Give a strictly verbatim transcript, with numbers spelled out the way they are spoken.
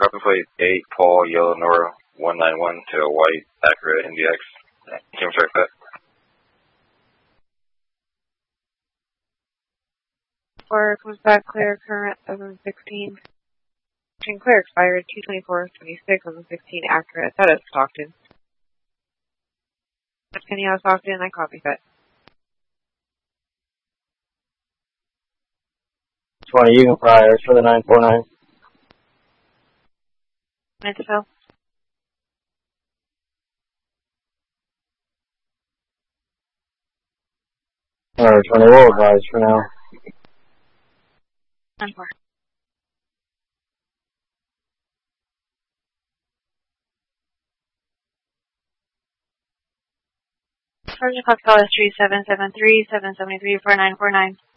copy plate eight, Paul, Yellow Nora, one nine one to White, Acura, Indy X. Can you check that? Or comes back clear current seven sixteen. Clear expired two twenty-four twenty-six seven sixteen Acura. That is Stockton. Penny out Stockton, I copy that. twenty, you can priors for the nine four nine. Mintzville. Or twenty, we'll advise for now. nine four. Sergeant Pascal S three seven seven three seven seven three four nine four nine.